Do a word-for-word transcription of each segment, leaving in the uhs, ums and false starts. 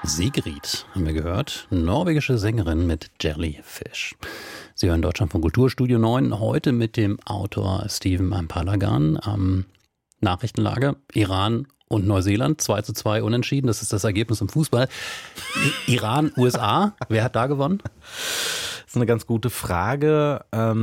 Sigrid haben wir gehört, norwegische Sängerin mit Jellyfish. Sie hören Deutschland von Kulturstudio neun, heute mit dem Autor Steven Palagan am Nachrichtenlage Iran und Neuseeland, zwei zu zwei unentschieden, das ist das Ergebnis im Fußball. Iran, U S A, wer hat da gewonnen? Das ist eine ganz gute Frage.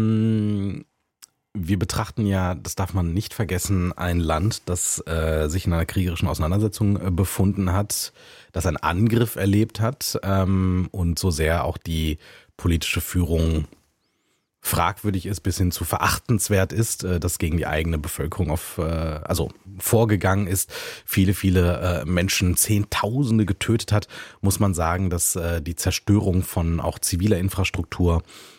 Ähm Wir betrachten ja, das darf man nicht vergessen, ein Land, das äh, sich in einer kriegerischen Auseinandersetzung äh, befunden hat, das einen Angriff erlebt hat ähm, und so sehr auch die politische Führung fragwürdig ist, bis hin zu verachtenswert ist, äh, das gegen die eigene Bevölkerung auf, äh, also vorgegangen ist, viele, viele äh, Menschen, Zehntausende getötet hat, muss man sagen, dass äh, die Zerstörung von auch ziviler Infrastruktur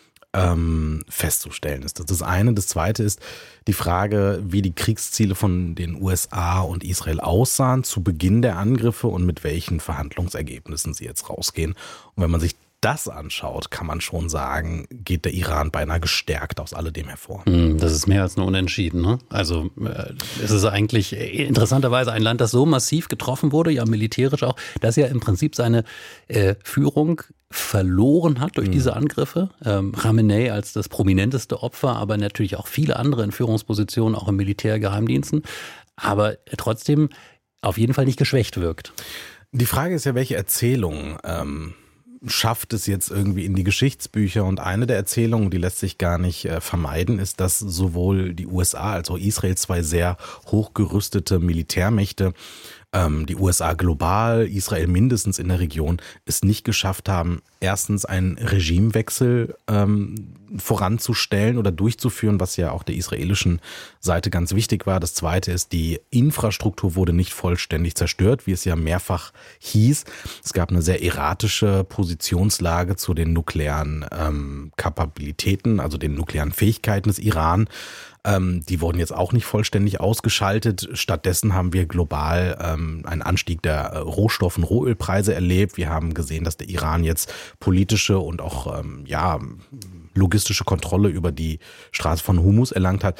festzustellen ist. Das ist das eine. Das zweite ist die Frage, wie die Kriegsziele von den U S A und Israel aussahen zu Beginn der Angriffe und mit welchen Verhandlungsergebnissen sie jetzt rausgehen. Und wenn man sich das anschaut, kann man schon sagen, geht der Iran beinahe gestärkt aus alledem hervor. Das ist mehr als nur Unentschieden, ne? Also äh, es ist eigentlich interessanterweise ein Land, das so massiv getroffen wurde, ja militärisch auch, dass ja im Prinzip seine äh, Führung verloren hat durch diese Angriffe. Ähm, Khamenei als das prominenteste Opfer, aber natürlich auch viele andere in Führungspositionen, auch im Militärgeheimdiensten, aber trotzdem auf jeden Fall nicht geschwächt wirkt. Die Frage ist ja, welche Erzählung ähm, schafft es jetzt irgendwie in die Geschichtsbücher, und eine der Erzählungen, die lässt sich gar nicht äh, vermeiden, ist, dass sowohl die U S A als auch Israel, zwei sehr hochgerüstete Militärmächte, ähm, die U S A global, Israel mindestens in der Region, es nicht geschafft haben, erstens einen Regimewechsel ähm, voranzustellen oder durchzuführen, was ja auch der israelischen Seite ganz wichtig war. Das zweite ist, die Infrastruktur wurde nicht vollständig zerstört, wie es ja mehrfach hieß. Es gab eine sehr erratische Positionslage zu den nuklearen ähm, Kapabilitäten, also den nuklearen Fähigkeiten des Iran. Ähm, die wurden jetzt auch nicht vollständig ausgeschaltet. Stattdessen haben wir global ähm, einen Anstieg der äh, Rohstoff- und Rohölpreise erlebt. Wir haben gesehen, dass der Iran jetzt politische und auch ähm, ja logistische Kontrolle über die Straße von Hormuz erlangt hat.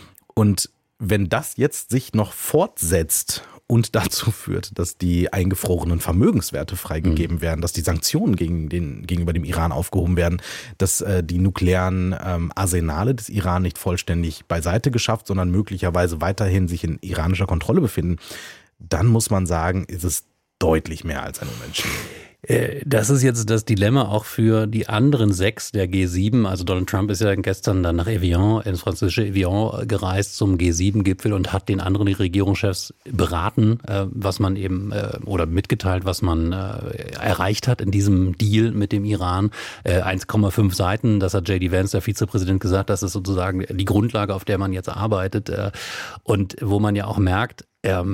Und wenn das jetzt sich noch fortsetzt und dazu führt, dass die eingefrorenen Vermögenswerte freigegeben mhm. werden, dass die Sanktionen gegen den, gegenüber dem Iran aufgehoben werden, dass äh, die nuklearen ähm, Arsenale des Iran nicht vollständig beiseite geschafft, sondern möglicherweise weiterhin sich in iranischer Kontrolle befinden, dann muss man sagen, ist es deutlich mehr als ein Unentschieden. Das ist jetzt das Dilemma auch für die anderen sechs der G sieben. Also Donald Trump ist ja gestern dann nach Evian, ins französische Evian gereist zum G sieben Gipfel und hat den anderen Regierungschefs beraten, was man eben oder mitgeteilt, was man erreicht hat in diesem Deal mit dem Iran. eins Komma fünf Seiten, das hat J D Vance, der Vizepräsident, gesagt, das ist sozusagen die Grundlage, auf der man jetzt arbeitet. Und wo man ja auch merkt,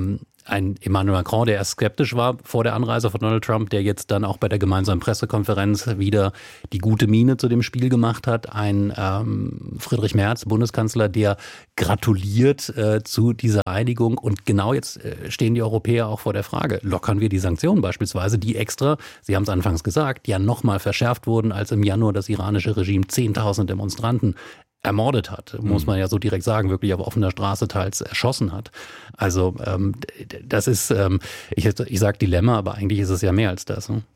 ein Emmanuel Macron, der erst skeptisch war vor der Anreise von Donald Trump, der jetzt dann auch bei der gemeinsamen Pressekonferenz wieder die gute Miene zu dem Spiel gemacht hat. Ein ähm, Friedrich Merz, Bundeskanzler, der gratuliert äh, zu dieser Einigung. Und genau jetzt äh, stehen die Europäer auch vor der Frage, lockern wir die Sanktionen beispielsweise, die extra, Sie haben es anfangs gesagt, ja nochmal verschärft wurden, als im Januar das iranische Regime zehntausend Demonstranten ermordet hat, muss man ja so direkt sagen, wirklich auf offener Straße teils erschossen hat. Also ähm, das ist, ähm, ich, ich sage Dilemma, aber eigentlich ist es ja mehr als das. Ne?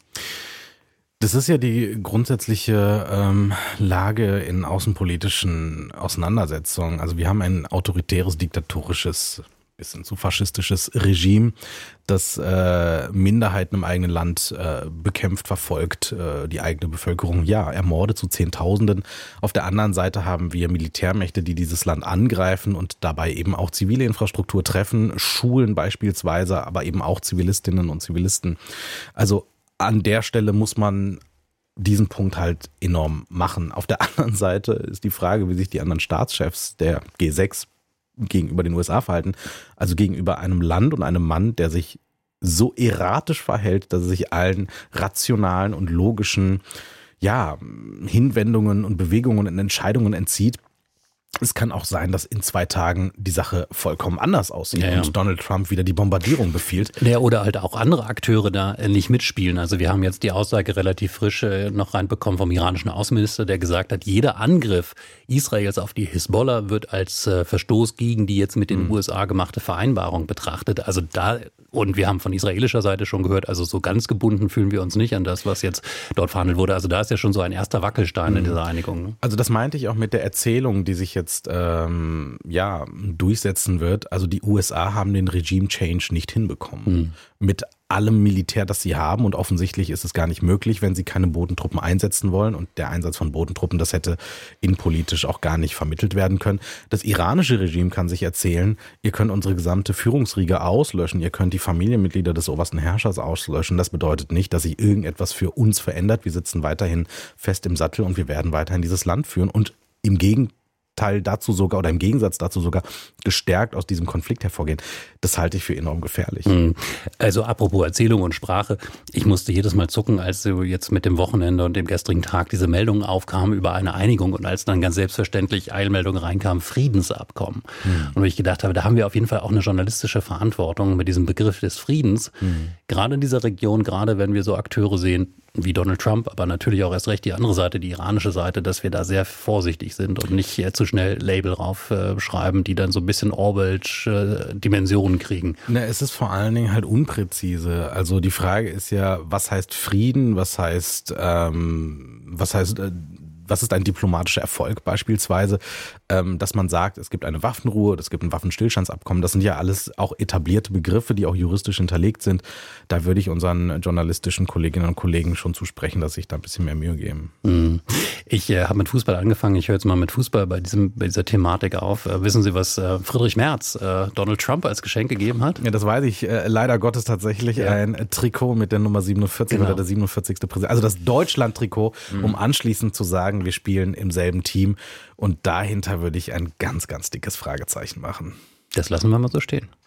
Das ist ja die grundsätzliche ähm, Lage in außenpolitischen Auseinandersetzungen. Also wir haben ein autoritäres, diktatorisches, bisschen zu faschistisches Regime, das äh, Minderheiten im eigenen Land äh, bekämpft, verfolgt, äh, die eigene Bevölkerung, ja, ermordet zu Zehntausenden. Auf der anderen Seite haben wir Militärmächte, die dieses Land angreifen und dabei eben auch zivile Infrastruktur treffen, Schulen beispielsweise, aber eben auch Zivilistinnen und Zivilisten. Also an der Stelle muss man diesen Punkt halt enorm machen. Auf der anderen Seite ist die Frage, wie sich die anderen Staatschefs der G sechs gegenüber den U S A verhalten, also gegenüber einem Land und einem Mann, der sich so erratisch verhält, dass er sich allen rationalen und logischen ja, Hinwendungen und Bewegungen und Entscheidungen entzieht. es kann auch sein, dass in zwei Tagen die Sache vollkommen anders aussieht ja, ja. und Donald Trump wieder die Bombardierung befiehlt. Ja, oder halt auch andere Akteure da nicht mitspielen. Also wir haben jetzt die Aussage relativ frisch noch reinbekommen vom iranischen Außenminister, der gesagt hat, jeder Angriff Israels auf die Hisbollah wird als Verstoß gegen die jetzt mit den mhm. U S A gemachte Vereinbarung betrachtet. Also da, und wir haben von israelischer Seite schon gehört, also so ganz gebunden fühlen wir uns nicht an das, was jetzt dort verhandelt wurde. Also da ist ja schon so ein erster Wackelstein mhm. in dieser Einigung. Ne? Also das meinte ich auch mit der Erzählung, die sich jetzt ähm, ja durchsetzen wird. Also die U S A haben den Regime-Change nicht hinbekommen. Mhm. Mit allem Militär, das sie haben, und offensichtlich ist es gar nicht möglich, wenn sie keine Bodentruppen einsetzen wollen, und der Einsatz von Bodentruppen, das hätte innenpolitisch auch gar nicht vermittelt werden können. Das iranische Regime kann sich erzählen, ihr könnt unsere gesamte Führungsriege auslöschen, ihr könnt die Familienmitglieder des obersten Herrschers auslöschen. Das bedeutet nicht, dass sich irgendetwas für uns verändert. Wir sitzen weiterhin fest im Sattel und wir werden weiterhin dieses Land führen und im Gegenteil Teil dazu sogar oder im Gegensatz dazu sogar gestärkt aus diesem Konflikt hervorgehen. Das halte ich für enorm gefährlich. Also apropos Erzählung und Sprache, ich musste jedes Mal zucken, als so jetzt mit dem Wochenende und dem gestrigen Tag diese Meldungen aufkamen über eine Einigung und als dann ganz selbstverständlich Eilmeldung reinkam, Friedensabkommen. Mhm. Und ich gedacht habe, da haben wir auf jeden Fall auch eine journalistische Verantwortung mit diesem Begriff des Friedens. Mhm. Gerade in dieser Region, gerade wenn wir so Akteure sehen, wie Donald Trump, aber natürlich auch erst recht die andere Seite, die iranische Seite, dass wir da sehr vorsichtig sind und nicht äh, zu schnell Label raufschreiben, äh, die dann so ein bisschen Orwellsche äh, Dimensionen kriegen. Na, es ist vor allen Dingen halt unpräzise. Also die Frage ist ja, was heißt Frieden, was heißt, ähm, was heißt, äh, was ist ein diplomatischer Erfolg beispielsweise, ähm, dass man sagt, es gibt eine Waffenruhe, es gibt ein Waffenstillstandsabkommen, das sind ja alles auch etablierte Begriffe, die auch juristisch hinterlegt sind. Da würde ich unseren journalistischen Kolleginnen und Kollegen schon zusprechen, dass sich da ein bisschen mehr Mühe geben. Ich äh, habe mit Fußball angefangen, ich höre jetzt mal mit Fußball bei, diesem, bei dieser Thematik auf. Äh, wissen Sie, was äh, Friedrich Merz äh, Donald Trump als Geschenk gegeben hat? Ja, das weiß ich. Äh, leider Gottes tatsächlich ja. ein Trikot mit der Nummer siebenundvierzig genau. oder der siebenundvierzigste Präsident. Also das Deutschland-Trikot, mhm. um anschließend zu sagen, wir spielen im selben Team. Und dahinter würde ich ein ganz, ganz dickes Fragezeichen machen. Das lassen wir mal so stehen.